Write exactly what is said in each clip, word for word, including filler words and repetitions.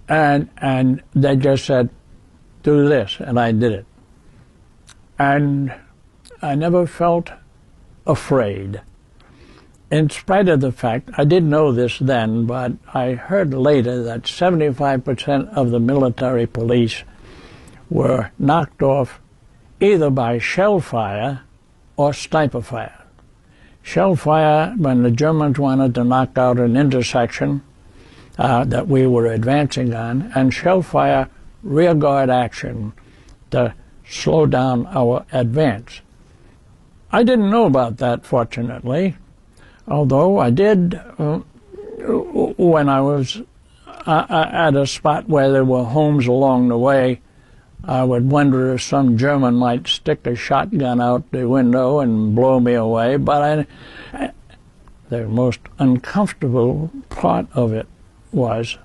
And, and they just said, do this, and I did it. And I never felt afraid. In spite of the fact, I didn't know this then, but I heard later that seventy-five percent of the military police were knocked off either by shell fire or sniper fire. Shell fire, when the Germans wanted to knock out an intersection uh, that we were advancing on, and shell fire rearguard action to slow down our advance. I didn't know about that, fortunately, although I did uh, when I was uh, at a spot where there were homes along the way. I would wonder if some German might stick a shotgun out the window and blow me away, but I, I, the most uncomfortable part of it was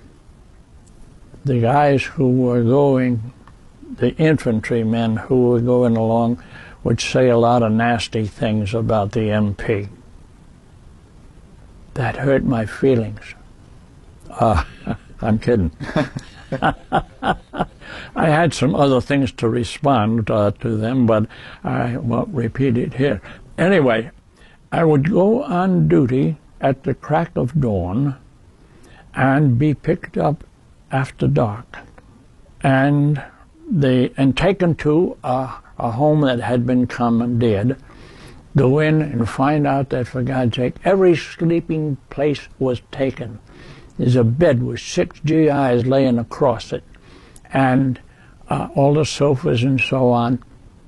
the guys who were going, the infantrymen who were going along, would say a lot of nasty things about the M P. That hurt my feelings. Uh, I'm kidding. I had some other things to respond uh, to them, but I won't repeat it here. Anyway, I would go on duty at the crack of dawn and be picked up after dark and the and taken to a, a home that had been commandeered, go in and find out that, for God's sake, every sleeping place was taken. There's a bed with six G Is laying across it, and uh, all the sofas and so on.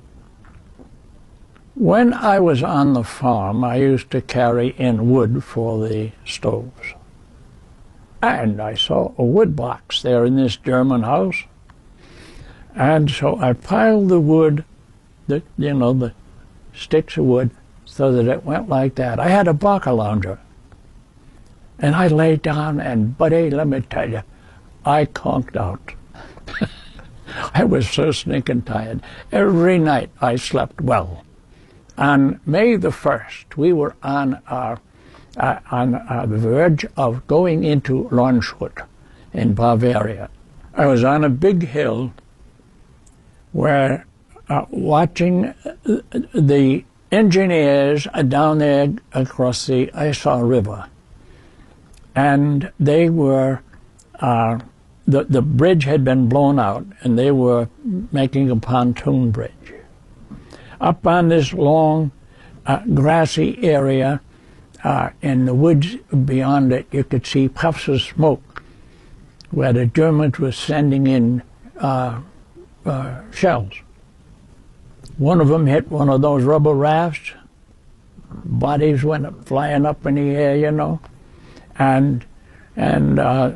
When I was on the farm, I used to carry in wood for the stoves. And I saw a wood box there in this German house. And so I piled the wood, the, you know, the sticks of wood, so that it went like that. I had a Barker lounger. And I laid down, and buddy, let me tell you, I conked out. I was so stinking tired. Every night I slept well. On May the first, we were on our, uh, on uh, the verge of going into Landshut in Bavaria. I was on a big hill where uh, watching the engineers down there across the Isar River. And they were, uh, the, the bridge had been blown out, and they were making a pontoon bridge. Up on this long, uh, grassy area, uh, in the woods beyond it, you could see puffs of smoke where the Germans were sending in uh, uh, shells. One of them hit one of those rubber rafts. Bodies went up, flying up in the air, you know. And and uh,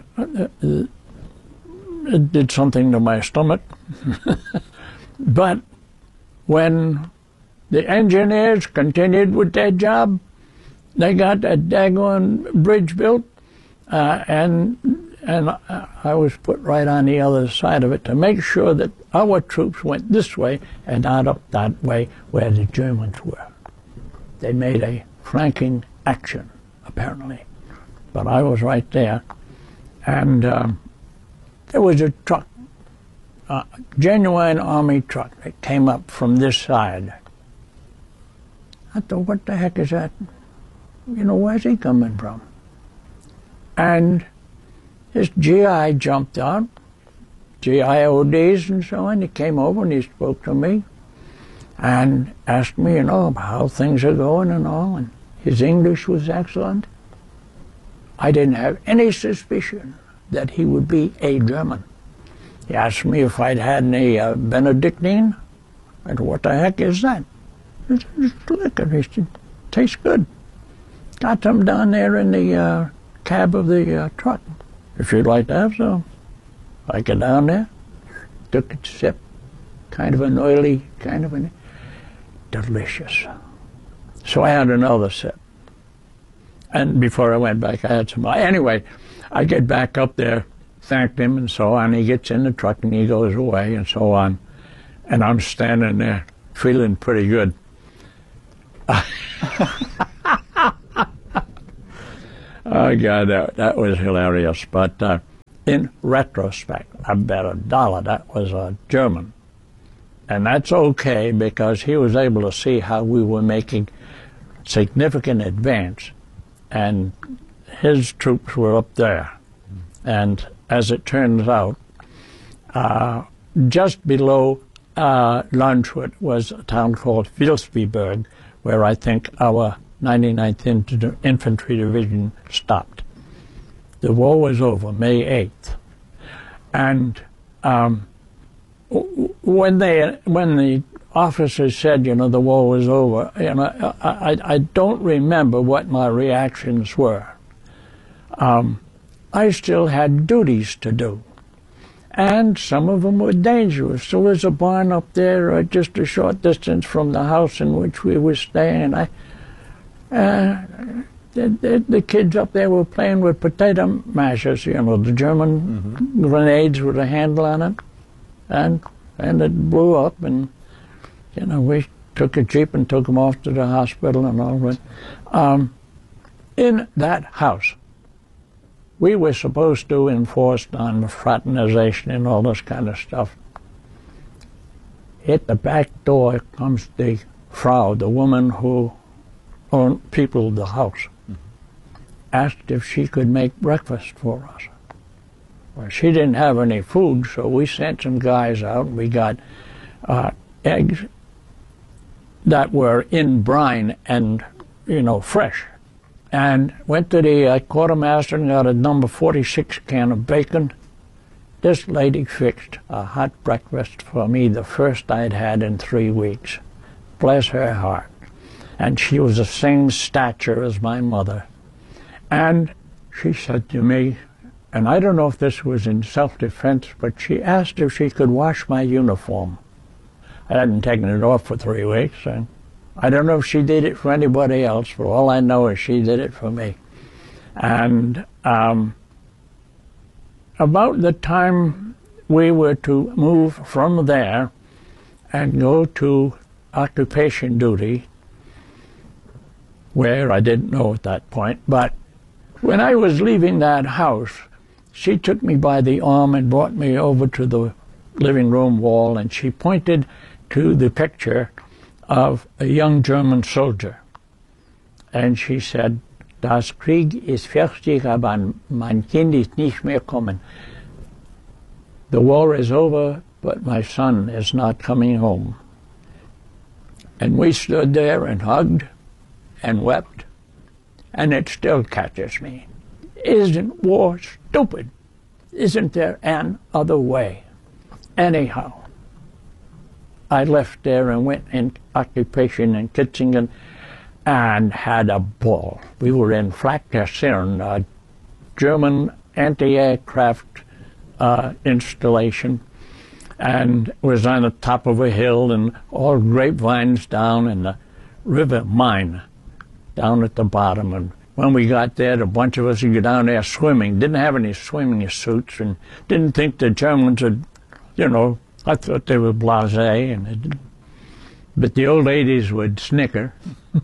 it did something to my stomach. But when the engineers continued with their job, they got that daggone bridge built, uh, and and I was put right on the other side of it to make sure that our troops went this way and not up that way where the Germans were. They made a flanking action, apparently. But I was right there, and um, there was a truck, a genuine Army truck that came up from this side. I thought, what the heck is that? You know, where's he coming from? And this G I jumped out, G I O Ds and so on. He came over and he spoke to me and asked me, you know, how things are going and all, and his English was excellent. I didn't have any suspicion that he would be a German. He asked me if I'd had any uh, Benedictine. I said, what the heck is that? He said, it's liquor. He said, tastes good. Got some down there in the uh, cab of the uh, truck. If you'd like to have some. I get down there, took a sip, kind of an oily, kind of an delicious. So I had another sip. And before I went back, I had some. Anyway, I get back up there, thanked him and so on. He gets in the truck and he goes away and so on. And I'm standing there feeling pretty good. Oh, God, that, that was hilarious. But uh, in retrospect, I bet a dollar that was a German. And that's okay because he was able to see how we were making significant advance, and his troops were up there. And as it turns out, uh, just below uh, Landshut was a town called Vilsbiburg, where I think our ninety-ninth Infantry Division stopped. The war was over May eighth. And um, when they, when the officers said, you know, the war was over, you know, I, I don't remember what my reactions were. Um, I still had duties to do, and some of them were dangerous. There was a barn up there uh, just a short distance from the house in which we were staying. I, uh, the, the, the kids up there were playing with potato mashers, you know, the German mm-hmm. grenades with a handle on it, and and it blew up, and you know, we took a jeep and took them off to the hospital and all that. Um, in that house, we were supposed to enforce non-fraternization and all this kind of stuff. At the back door comes the Frau, the woman who owned, peopled the house, mm-hmm. asked if she could make breakfast for us. Well, she didn't have any food, so we sent some guys out, and we got uh, eggs that were in brine and, you know, fresh. And went to the uh, quartermaster and got a number forty-six can of bacon. This lady fixed a hot breakfast for me, the first I'd had in three weeks. Bless her heart. And she was the same stature as my mother. And she said to me, and I don't know if this was in self-defense, but she asked if she could wash my uniform. I hadn't taken it off for three weeks, and I don't know if she did it for anybody else, but all I know is she did it for me. And um, about the time we were to move from there and go to occupation duty, where I didn't know at that point, but when I was leaving that house, she took me by the arm and brought me over to the living room wall, and she pointed to the picture of a young German soldier. And she said, "Das Krieg ist fertig, aber mein Kind ist nicht mehr kommen." The war is over, but my son is not coming home. And we stood there and hugged and wept, and it still catches me. Isn't war stupid? Isn't there an other way? Anyhow, I left there and went in occupation in Kitzingen and had a ball. We were in Flak-Kaserne, a German anti-aircraft uh, installation, and it was on the top of a hill, and all grapevines down, and the river Main down at the bottom. And when we got there, a bunch of us would go down there swimming. Didn't have any swimming suits, and didn't think the Germans would, you know, I thought they were blasé, and they didn't. But the old ladies would snicker.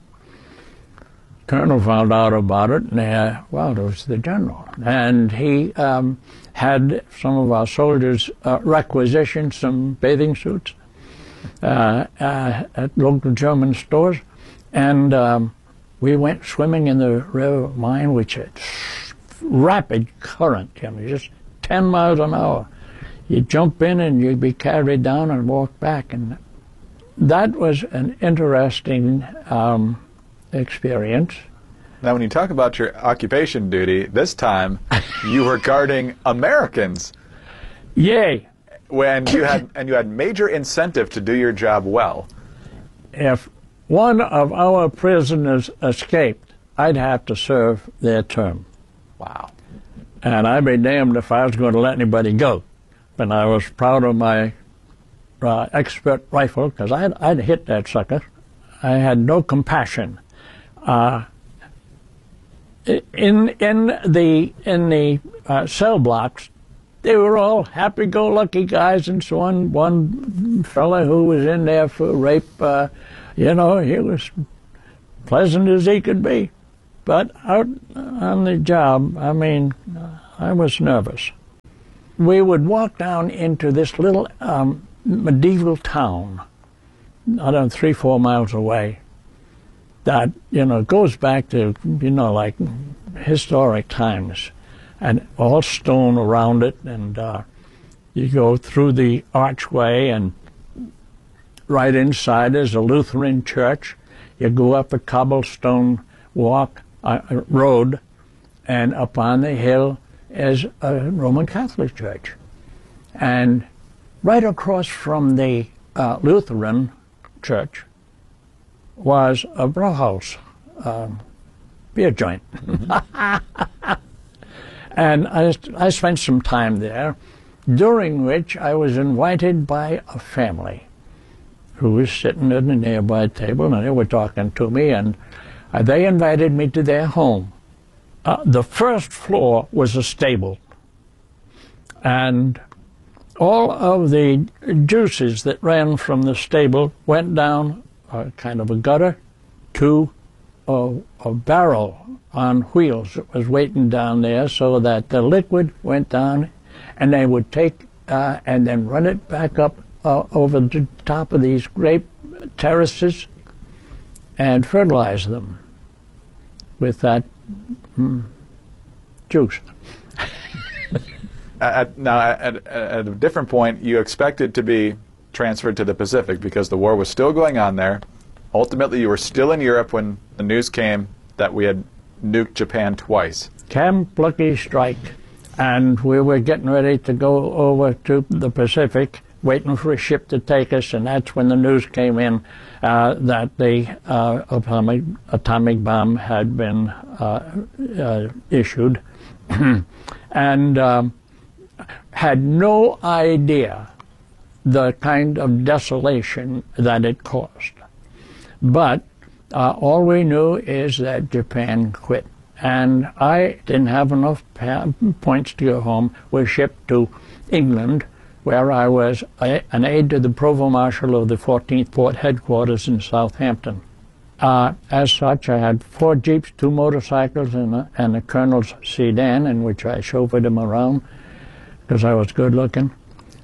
Colonel found out about it, and uh, well, it was the general. And he um, had some of our soldiers uh, requisition some bathing suits uh, uh, at local German stores, and um, we went swimming in the river Main, which had rapid current, you know, just ten miles an hour. You'd jump in and you'd be carried down and walk back. And that was an interesting um, experience. Now, when you talk about your occupation duty, this time you were guarding Americans. Yay. When you had, and you had major incentive to do your job well. If one of our prisoners escaped, I'd have to serve their term. Wow. And I'd be damned if I was going to let anybody go. And I was proud of my uh, expert rifle, because I'd, I'd hit that sucker. I had no compassion. Uh, in in the in the uh, cell blocks, they were all happy-go-lucky guys and so on. One fella who was in there for rape, uh, you know, he was pleasant as he could be. But out on the job, I mean, I was nervous. we would walk down into this little um, medieval town, I don't know, three, four miles away, that, you know, goes back to, you know, like historic times, and all stone around it, and uh, you go through the archway, and right inside is a Lutheran church. You go up a cobblestone walk, uh, road, and up on the hill is a Roman Catholic church. And right across from the uh, Lutheran church was a Brauhaus, uh, beer joint. Mm-hmm. And I, I spent some time there, during which I was invited by a family who was sitting at a nearby table, and they were talking to me, and uh, they invited me to their home. Uh, the first floor was a stable, and all of the juices that ran from the stable went down a kind of a gutter to a, a barrel on wheels that was waiting down there, so that the liquid went down, and they would take uh, and then run it back up uh, over the top of these grape terraces and fertilize them with that mm, juice. At, now, at, at a different point, you expected to be transferred to the Pacific because the war was still going on there. Ultimately, you were still in Europe when the news came that we had nuked Japan twice. Camp Lucky Strike, and we were getting ready to go over to the Pacific, waiting for a ship to take us, and that's when the news came in uh, that the uh, atomic, atomic bomb had been uh, uh, issued. And um, had no idea the kind of desolation that it caused. But uh, all we knew is that Japan quit. And I didn't have enough points to go home. We shipped to England, where I was a, an aide to the Provost Marshal of the fourteenth Port Headquarters in Southampton. Uh, as such, I had four jeeps, two motorcycles, and a, and a colonel's sedan, in which I chauffeured him around because I was good looking.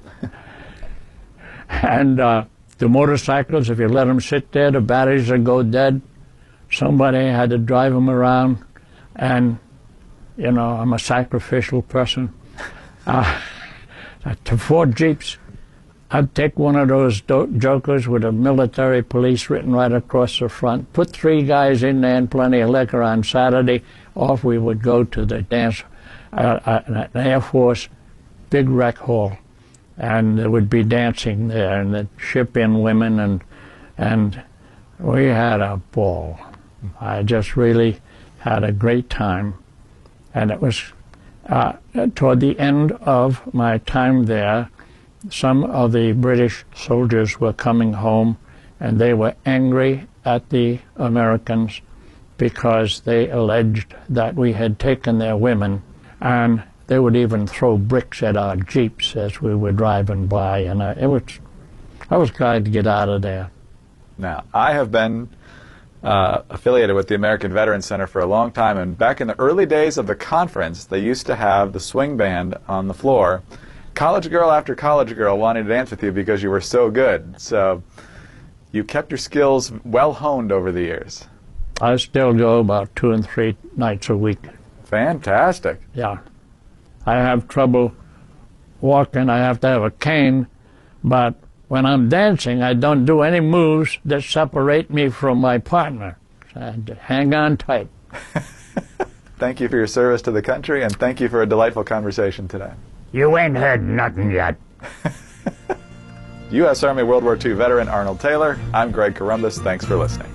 And uh, the motorcycles, if you let them sit there, the batteries would go dead. Somebody had to drive them around, and, you know, I'm a sacrificial person. Uh, to four jeeps, I'd take one of those jokers with a military police written right across the front, put three guys in there and plenty of liquor on Saturday. Off we would go to the dance, uh, uh, an Air Force big rec hall, and there would be dancing there, and they'd ship in women, and and we had a ball. I just really had a great time, and it was uh, toward the end of my time there. Some of the British soldiers were coming home, and they were angry at the Americans because they alleged that we had taken their women, and they would even throw bricks at our jeeps as we were driving by, and I, it was, I was glad to get out of there. Now, I have been uh, affiliated with the American Veterans Center for a long time, and back in the early days of the conference, they used to have the swing band on the floor. College girl after college girl wanted to dance with you because you were so good. So you kept your skills well honed over the years. I still go about two and three nights a week. Fantastic. Yeah. I have trouble walking. I have to have a cane, but when I'm dancing, I don't do any moves that separate me from my partner. So I have to hang on tight. Thank you for your service to the country, and thank you for a delightful conversation today. You ain't heard nothing yet. U S Army World War Two veteran Arnold Taylor. I'm Greg Corombos. Thanks for listening.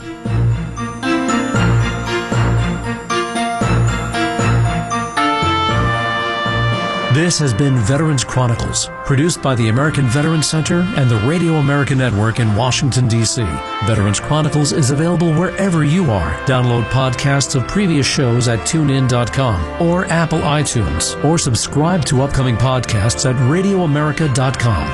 This has been Veterans Chronicles, produced by the American Veterans Center and the Radio America Network in Washington, D C Veterans Chronicles is available wherever you are. Download podcasts of previous shows at tune in dot com or Apple iTunes, or subscribe to upcoming podcasts at radio america dot com.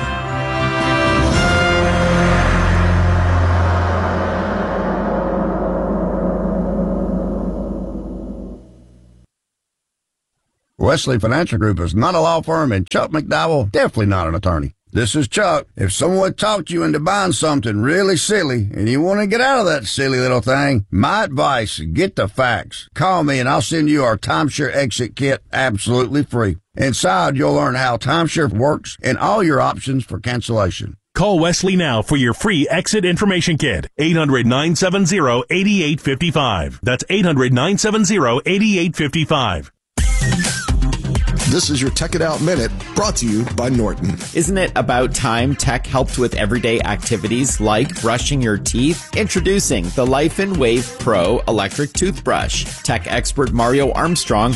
Wesley Financial Group is not a law firm, and Chuck McDowell, definitely not an attorney. This is Chuck. If someone talked you into buying something really silly and you want to get out of that silly little thing, my advice, get the facts. Call me and I'll send you our timeshare exit kit absolutely free. Inside, you'll learn how timeshare works and all your options for cancellation. Call Wesley now for your free exit information kit. eight hundred, nine seven zero, eight eight five five. That's eight hundred, nine seven zero, eight eight five five. This is your Tech It Out Minute, brought to you by Norton. Isn't it about time tech helped with everyday activities like brushing your teeth? Introducing the Life and Wave Pro electric toothbrush. Tech expert Mario Armstrong